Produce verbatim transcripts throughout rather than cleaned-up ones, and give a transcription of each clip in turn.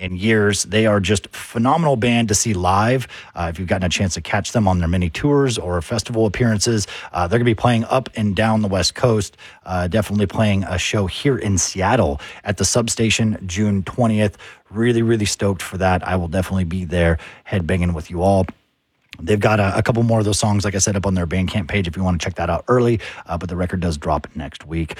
in years. They are just a phenomenal band to see live. Uh, if you've gotten a chance to catch them on their mini tours or festival appearances, uh, they're going to be playing up and down the West Coast. Uh, definitely playing a show here in Seattle at the Substation June twentieth. Really, really stoked for that. I will definitely be there headbanging with you all. They've got a, a couple more of those songs, like I said, up on their Bandcamp page if you want to check that out early. Uh, but the record does drop next week.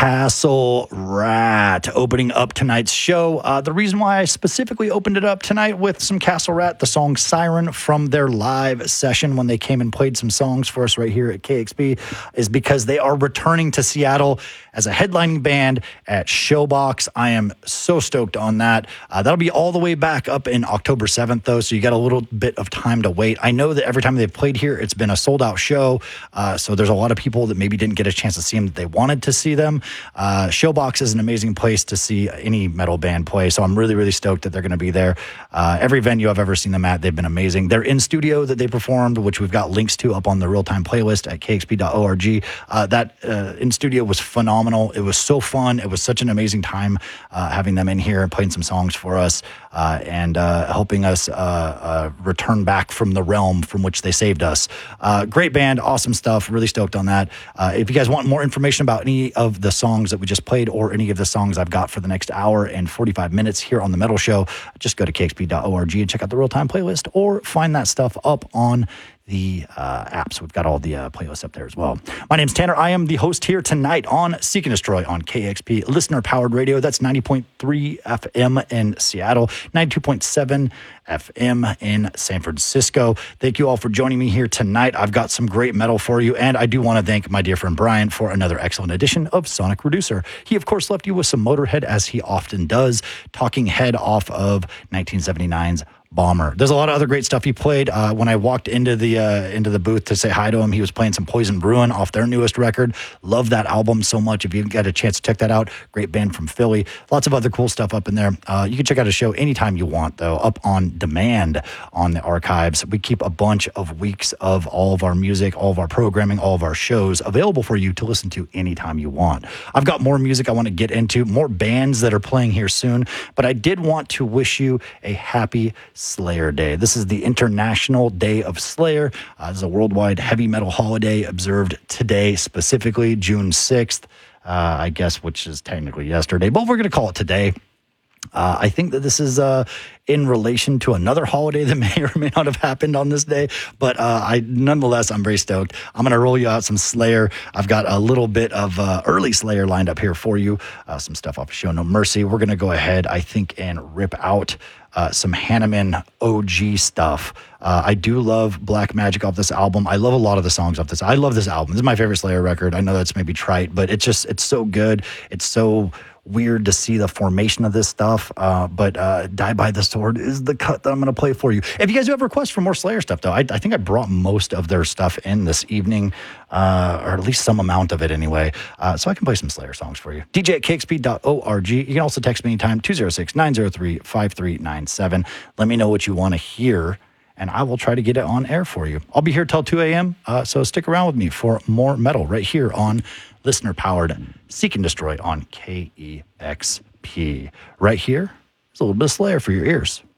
Castle Rat opening up tonight's show. Uh, the reason why I specifically opened it up tonight with some Castle Rat, the song Siren from their live session when they came and played some songs for us right here at K X P, is because they are returning to Seattle as a headlining band at Showbox. I am so stoked on that. Uh, that'll be all the way back up in October seventh, though, so you got a little bit of time to wait. I know that every time they've played here, it's been a sold-out show, uh, so there's a lot of people that maybe didn't get a chance to see them that they wanted to see them. Uh, Showbox is an amazing place to see any metal band play, so I'm really, really stoked that they're going to be there. Uh, every venue I've ever seen them at, they've been amazing. Their in-studio that they performed, which we've got links to up on the real-time playlist at k x p dot org, uh, that uh, in-studio was phenomenal. It was so fun. It was such an amazing time uh, having them in here and playing some songs for us uh, and uh, helping us uh, uh, return back from the realm from which they saved us. Uh, great band, awesome stuff. Really stoked on that. Uh, if you guys want more information about any of the songs that we just played or any of the songs I've got for the next hour and forty-five minutes here on The Metal Show, just go to k x p dot org and check out the real-time playlist or find that stuff up on the uh, apps. We've got all the uh, playlists up there as well. My name's Tanner. I am the host here tonight on Seek and Destroy on K X P, listener-powered radio. That's ninety point three F M in Seattle, ninety-two point seven F M in San Francisco. Thank you all for joining me here tonight. I've got some great metal for you, and I do want to thank my dear friend Brian for another excellent edition of Sonic Reducer. He, of course, left you with some Motorhead, as he often does, Talking Head off of nineteen seventy-nine's Bomber. There's a lot of other great stuff he played. Uh, when I walked into the uh, into the booth to say hi to him, he was playing some Poison Bruin off their newest record. Love that album so much. If you got a chance to check that out, great band from Philly. Lots of other cool stuff up in there. Uh, you can check out a show anytime you want, though, up on demand on the archives. We keep a bunch of weeks of all of our music, all of our programming, all of our shows available for you to listen to anytime you want. I've got more music I want to get into, more bands that are playing here soon, but I did want to wish you a happy Slayer Day. This is the International Day of Slayer. Uh, this is a worldwide heavy metal holiday observed today, specifically June sixth, uh, I guess, which is technically yesterday, but we're going to call it today. Uh, I think that this is uh, in relation to another holiday that may or may not have happened on this day, but uh, I nonetheless, I'm very stoked. I'm going to roll you out some Slayer. I've got a little bit of uh, early Slayer lined up here for you, uh, some stuff off of Show No Mercy. We're going to go ahead, I think, and rip out uh, some Hanneman O G stuff. Uh, I do love Black Magic off this album. I love a lot of the songs off this. I love this album. This is my favorite Slayer record. I know that's maybe trite, but it's just, it's so good. It's so weird to see the formation of this stuff, uh, but uh, Die by the Sword is the cut that I'm going to play for you. If you guys do have requests for more Slayer stuff, though, I, I think I brought most of their stuff in this evening, uh, or at least some amount of it anyway, uh, so I can play some Slayer songs for you. D J at k x p dot org. You can also text me anytime, two oh six, nine oh three, five three nine seven. Let me know what you want to hear, and I will try to get it on air for you. I'll be here till two a.m., uh, so stick around with me for more metal right here on listener-powered Seek and Destroy on K E X P. Right here, there's a little bit of Slayer for your ears.